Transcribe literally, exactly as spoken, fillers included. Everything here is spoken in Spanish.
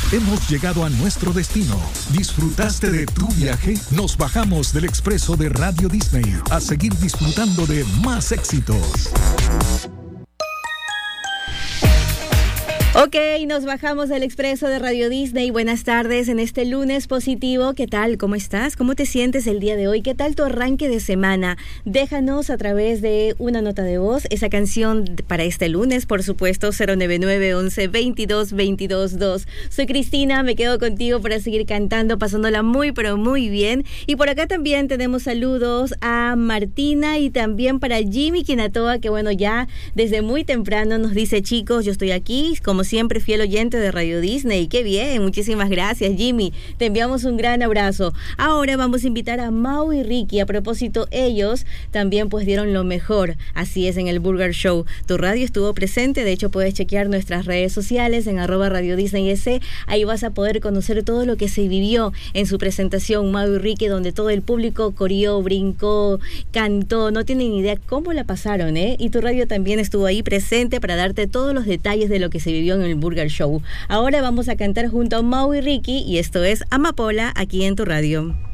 Hemos llegado a nuestro destino. ¿Disfrutaste de tu viaje? Nos bajamos del expreso de Radio Disney a seguir disfrutando de más éxitos. Ok, nos bajamos del expreso de Radio Disney. Buenas tardes en este lunes positivo. ¿Qué tal? ¿Cómo estás? ¿Cómo te sientes el día de hoy? ¿Qué tal tu arranque de semana? Déjanos a través de una nota de voz esa canción para este lunes, por supuesto, cero nueve nueve, once, veintidós, veintidós, dos. Soy Cristina, me quedo contigo para seguir cantando, pasándola muy, pero muy bien. Y por acá también tenemos saludos a Martina y también para Jimmy Quinatoa, que bueno, ya desde muy temprano nos dice: chicos, yo estoy aquí, como siempre, fiel oyente de Radio Disney. ¡Qué bien! Muchísimas gracias, Jimmy. Te enviamos un gran abrazo. Ahora vamos a invitar a Mau y Ricky. A propósito, ellos también pues dieron lo mejor. Así es, en el Burger Show. Tu radio estuvo presente. De hecho, puedes chequear nuestras redes sociales en arroba Radio Disney S. Ahí vas a poder conocer todo lo que se vivió en su presentación, Mau y Ricky, donde todo el público coreó, brincó, cantó. No tienen idea cómo la pasaron, ¿eh? Y tu radio también estuvo ahí presente para darte todos los detalles de lo que se vivió en el Burger Show. Ahora vamos a cantar junto a Mau y Ricky y esto es Amapola aquí en tu radio.